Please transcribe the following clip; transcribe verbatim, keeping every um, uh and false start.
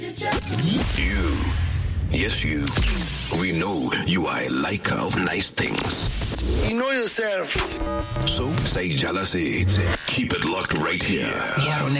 You, yes you, we know you are a liker of nice things. You know yourself. So, say jealousy, keep it locked right here.